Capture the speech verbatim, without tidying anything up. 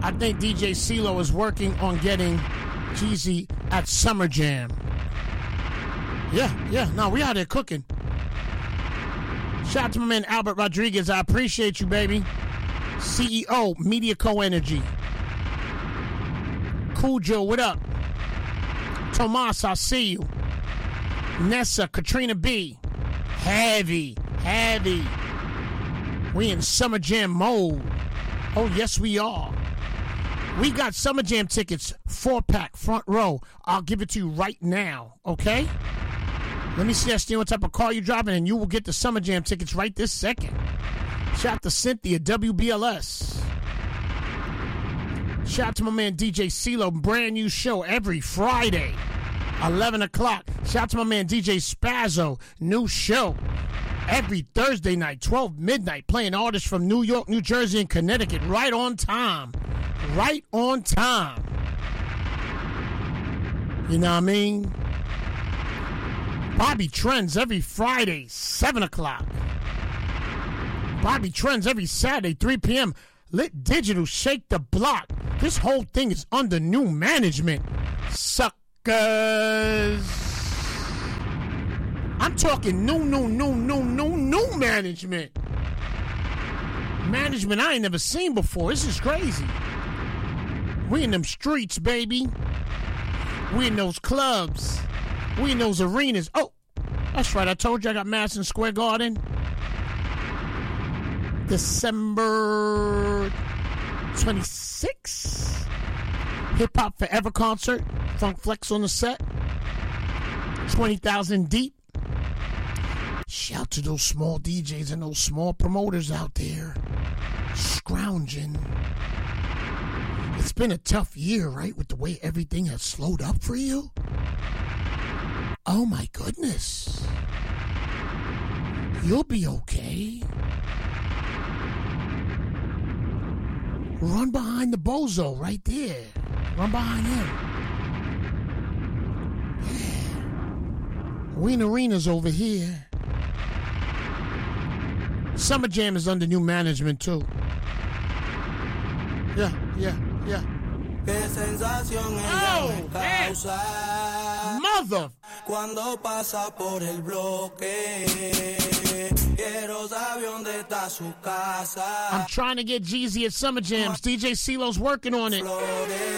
I think D J CeeLo is working on getting Jeezy at Summer Jam. Yeah, yeah. No, we out there cooking. Shout out to my man Albert Rodriguez. I appreciate you, baby. C E O, Media Co Energy. Cool Joe, what up? Tomas, I see you. Nessa, Katrina B. Heavy, heavy. We in Summer Jam mode. Oh, yes, we are. We got Summer Jam tickets, four-pack, front row. I'll give it to you right now, okay? Let me suggest you what type of car you're driving, and you will get the Summer Jam tickets right this second. Shout out to Cynthia, W B L S. Shout out to my man D J CeeLo, brand new show every Friday, eleven o'clock. Shout out to my man D J Spazzo, new show every Thursday night, twelve midnight, playing artists from New York, New Jersey, and Connecticut, right on time. Right on time. You know what I mean? Bobby Trends every Friday, seven o'clock. Bobby Trends every Saturday, three p.m. Lit Digital, Shake the Block. This whole thing is under new management. Suckers. I'm talking new, new, new, new, new, new management. Management I ain't never seen before. This is crazy. We in them streets, baby. We in those clubs. We in those arenas. Oh, that's right. I told you I got Madison Square Garden. December twenty-sixth. Hip Hop Forever concert. Funk Flex on the set. twenty thousand deep. Shout to those small D Js and those small promoters out there. Scrounging. It's been a tough year, right? With the way everything has slowed up for you. Oh my goodness. You'll be okay. Run behind the bozo right there. Run behind him. Yeah. We in arenas over here. Summer Jam is under new management too. Yeah, yeah, yeah. Oh, man. Mother. Cuando pasa por el bloque, quiero saber dónde está su casa. I'm trying to get Jeezy at Summer Jams. D J CeeLo's working on it.